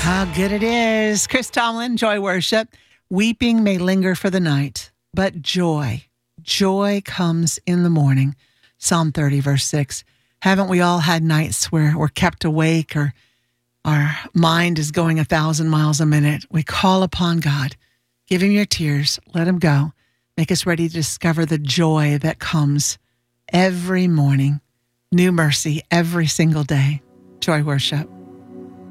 How good it is. Chris Tomlin, Joy Worship. Weeping may linger for the night, but joy comes in the morning. Psalm 30, verse 6. Haven't we all had nights where we're kept awake or our mind is going 1,000 miles a minute? We call upon God. Give him your tears. Let him go. Make us ready to discover the joy that comes every morning. New mercy every single day. Joy Worship.